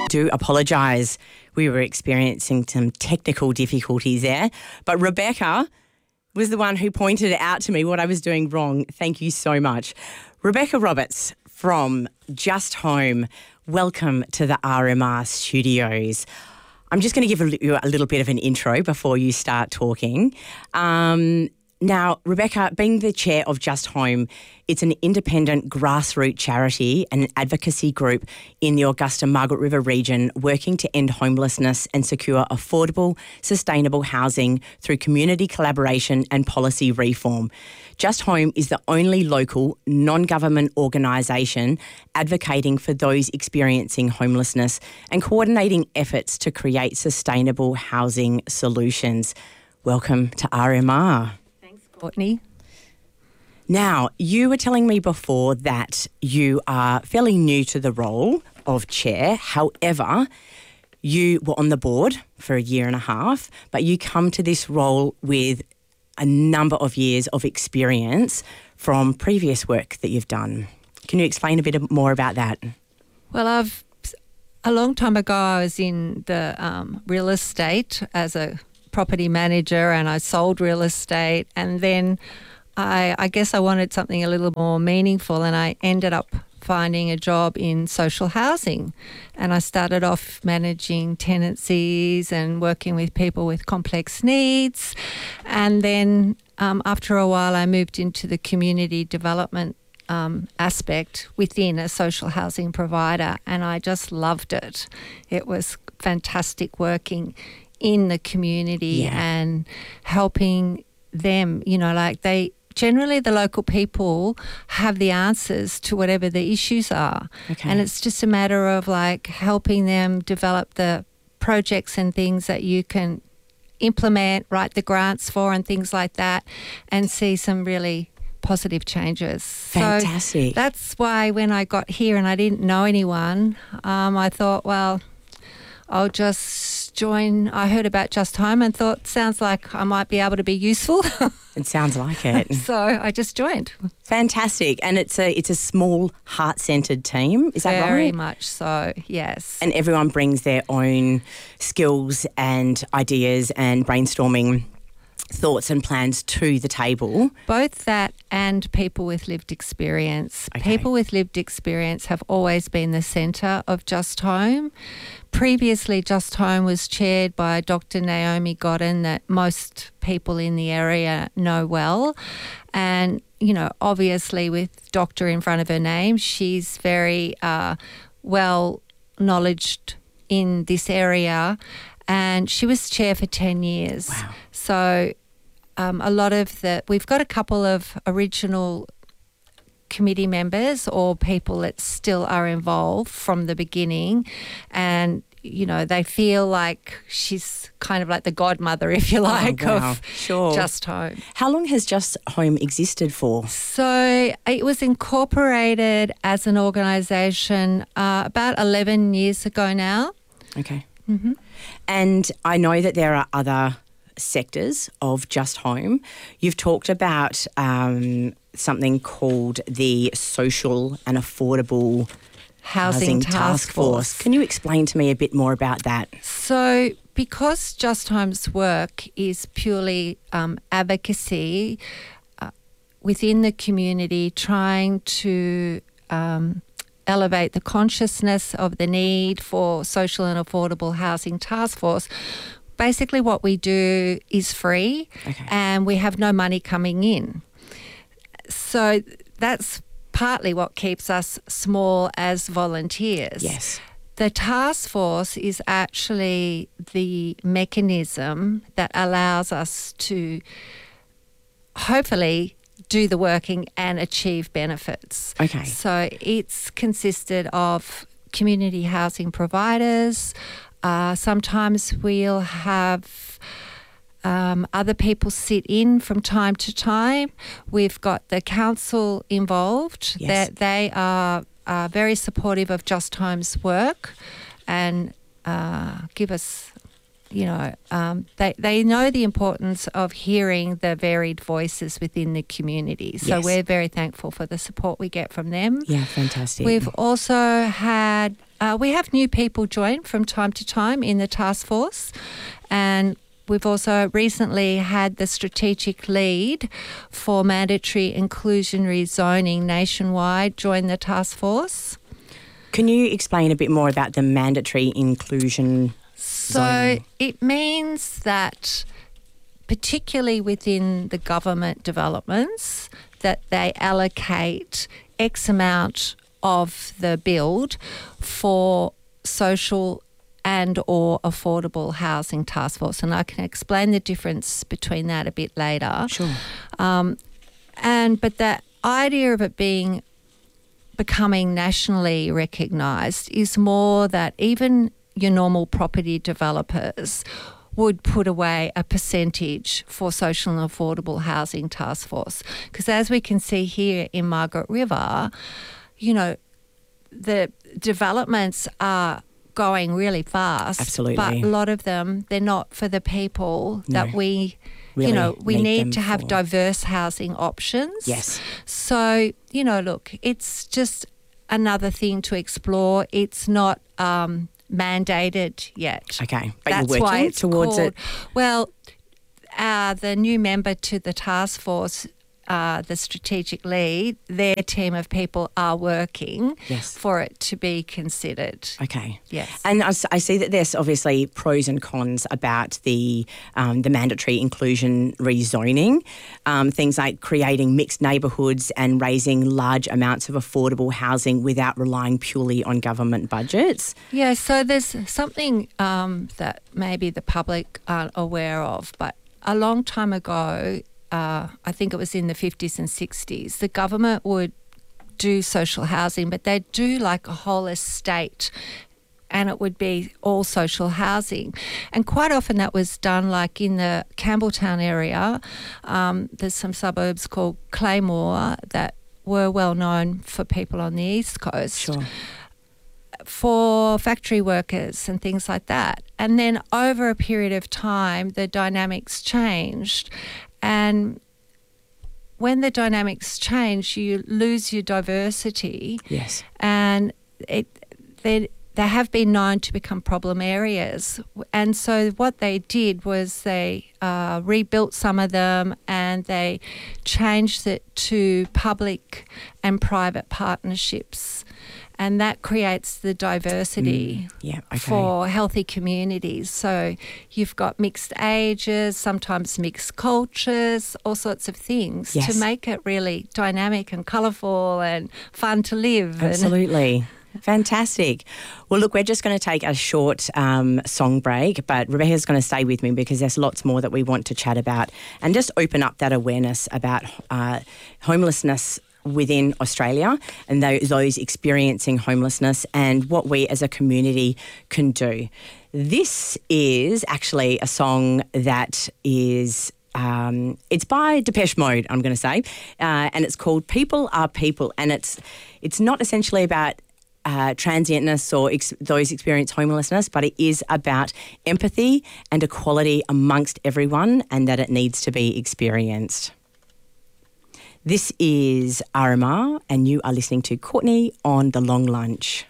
do apologise. We were experiencing some technical difficulties there, but Rebecca was the one who pointed out to me what I was doing wrong. Thank you so much. Rebecca Roberts from Just Home, welcome to the RMR studios. I'm just going to give you a little bit of an intro before you start talking. Now, Rebecca, being the chair of Just Home, it's an independent grassroots charity and an advocacy group in the Augusta-Margaret River region working to end homelessness and secure affordable, sustainable housing through community collaboration and policy reform. Just Home is the only local non-government organisation advocating for those experiencing homelessness and coordinating efforts to create sustainable housing solutions. Welcome to RMR. Courtney. Now, you were telling me before that you are fairly new to the role of chair. However, you were on the board for a year and a half, but you come to this role with a number of years of experience from previous work that you've done. Can you explain a bit more about that? Well, a long time ago, I was in the real estate as a property manager, and I sold real estate, and then I guess I wanted something a little more meaningful, and I ended up finding a job in social housing, and I started off managing tenancies and working with people with complex needs, and then after a while I moved into the community development aspect within a social housing provider, and I just loved it. It was fantastic working in the community and helping them, generally the local people have the answers to whatever the issues are. Okay. And it's just a matter of helping them develop the projects and things that you can implement, write the grants for and things like that, and see some really positive changes. Fantastic. So that's why when I got here and I didn't know anyone, I thought, well, I'll just join. I heard about Just Home and thought, sounds like I might be able to be useful. It sounds like it. So I just joined. Fantastic. And it's a small, heart-centred team, is that right? Very much so, yes. And everyone brings their own skills and ideas and brainstorming thoughts and plans to the table. Both that and people with lived experience. Okay. People with lived experience have always been the centre of Just Home. Previously, Just Home was chaired by Dr. Naomi Godden, that most people in the area know well. And, obviously with doctor in front of her name, she's very well knowledged in this area. And she was chair for 10 years. Wow. So we've got a couple of original committee members or people that still are involved from the beginning, and they feel like she's kind of like the godmother, if you like, of Just Home. How long has Just Home existed for? So it was incorporated as an organisation about 11 years ago now. Okay. Mm-hmm. And I know that there are other sectors of Just Home. You've talked about something called the Social and Affordable Housing Task Force. Can you explain to me a bit more about that? So because Just Home's work is purely advocacy within the community, trying to elevate the consciousness of the need for social and affordable housing task force. Basically what we do is free, okay, and we have no money coming in. So that's partly what keeps us small as volunteers. Yes. The task force is actually the mechanism that allows us to hopefully do the working and achieve benefits. Okay. So it's consisted of community housing providers. Sometimes we'll have other people sit in from time to time. We've got the council involved. Yes. They are very supportive of Just Home's work and give us they know the importance of hearing the varied voices within the community. So Yes. we're very thankful for the support we get from them. Yeah, fantastic. We've also had we have new people join from time to time in the task force, and we've also recently had the strategic lead for mandatory inclusionary zoning nationwide join the task force. Can you explain a bit more about the mandatory inclusion zoning? So it means that particularly within the government developments, that they allocate X amount of the build for social and or affordable housing task force. And I can explain the difference between that a bit later. Sure. But the idea of it becoming nationally recognised is more that even your normal property developers would put away a percentage for social and affordable housing task force. Because as we can see here in Margaret River, you know, the developments are going really fast. Absolutely. But a lot of them, they're not for the people that we, really you know, we need to have for. diverse housing options. Yes. So, you know, look, it's just another thing to explore. It's not mandated yet. Okay, but That's you're why working it's towards called, it. Well, the new member to the task force, the strategic lead, their team of people are working Yes. for it to be considered. Okay. Yes. And I see that there's obviously pros and cons about the mandatory inclusion rezoning, things like creating mixed neighbourhoods and raising large amounts of affordable housing without relying purely on government budgets. Yeah, so there's something that maybe the public aren't aware of, but a long time ago, I think it was in the 50s and 60s, the government would do social housing, but they'd do like a whole estate and it would be all social housing. And quite often that was done like in the Campbelltown area. There's some suburbs called Claymore that were well known for people on the East Coast. Sure. For factory workers and things like that. And then over a period of time, the dynamics changed. And when the dynamics change, you lose your diversity. Yes. And they have been known to become problem areas. And so what they did was they rebuilt some of them and they changed it to public and private partnerships. And that creates the diversity for healthy communities. So you've got mixed ages, sometimes mixed cultures, all sorts of things to make it really dynamic and colourful and fun to live. Absolutely. Fantastic. Well, look, we're just going to take a short song break, but Rebecca's going to stay with me because there's lots more that we want to chat about and just open up that awareness about homelessness within Australia and those experiencing homelessness and what we as a community can do. This is actually a song that is it's by Depeche Mode, I'm going to say, and it's called People Are People, and it's not essentially about transientness or those experience homelessness, but it is about empathy and equality amongst everyone and that it needs to be experienced. This is RMR and you are listening to Courtney on The Long Lunch.